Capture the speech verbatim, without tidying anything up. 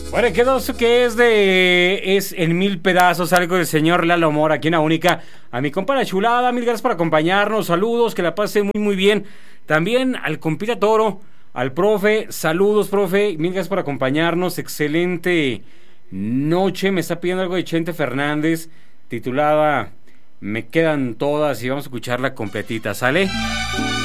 Bueno, quedó eso que es de... Es en mil pedazos, algo del señor Lalo Mora, aquí en la única. A mi compa La Chulada, mil gracias por acompañarnos. Saludos, que la pase muy, muy bien. También al compita Toro, al profe. Saludos, profe. Mil gracias por acompañarnos. Excelente noche. Me está pidiendo algo de Chente Fernández, titulada Me quedan todas, y vamos a escucharla completita, ¿sale?